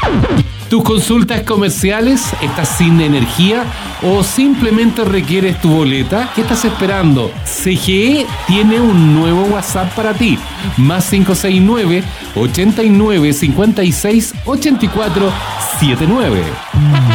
¿Tus consultas comerciales? ¿Estás sin energía? ¿O simplemente requieres tu boleta? ¿Qué estás esperando? CGE tiene un nuevo WhatsApp para ti. Más 569 89 56 84 79.